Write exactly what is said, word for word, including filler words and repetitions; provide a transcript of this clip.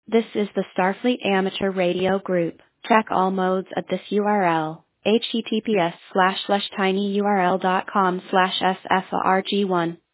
This is the Starfleet Amateur Radio Group. Check all modes at this U R L. https slash slash tinyurl dot com slash sfarg1